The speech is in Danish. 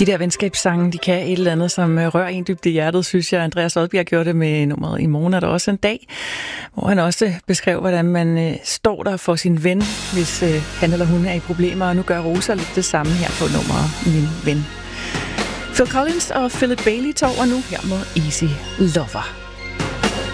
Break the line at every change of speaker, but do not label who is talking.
De der venskabssange, de kan et eller andet, som rører en dybt i hjertet, synes jeg. Andreas Odbjerg gjorde det med nummeret I morgen er der også en dag, hvor han også beskrev, hvordan man står der for sin ven, hvis han eller hun er i problemer, og nu gør Rosa lidt det samme her på nummeret Min Ven. Phil Collins og Philip Bailey tog over nu her med Easy Lover.